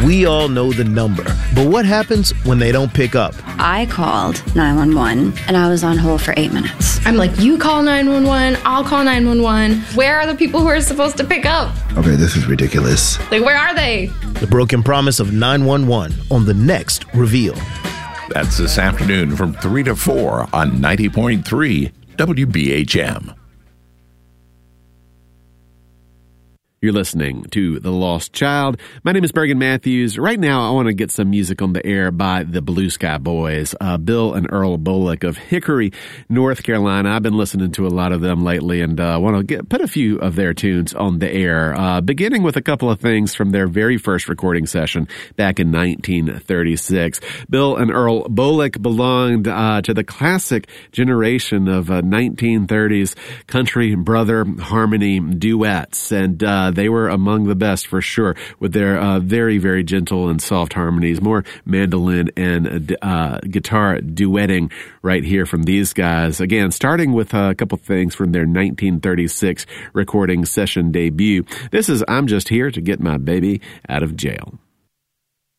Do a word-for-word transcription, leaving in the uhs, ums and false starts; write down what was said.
We all know the number. But what happens when they don't pick up? I called nine one one, and I was on hold for eight minutes. I'm like, you call nine one one, I'll call nine one one. Where are the people who are supposed to pick up? Okay, this is ridiculous. Like, where are they? The broken promise of nine one one on the next Reveal. That's this afternoon from three to four on ninety point three W B H M. You're listening to The Lost Child. My name is Bergen Matthews. Right now, I want to get some music on the air by the Blue Sky Boys, uh, Bill and Earl Bullock of Hickory, North Carolina. I've been listening to a lot of them lately, and I uh, want to get, put a few of their tunes on the air, uh, beginning with a couple of things from their very first recording session back in nineteen thirty-six. Bill and Earl Bullock belonged uh, to the classic generation of uh, nineteen thirties country brother harmony duets, and uh, they were among the best for sure, with their uh, very, very gentle and soft harmonies, more mandolin and uh, guitar duetting right here from these guys. Again, starting with a couple things from their nineteen thirty-six recording session debut. This is I'm Just Here to Get My Baby Out of Jail.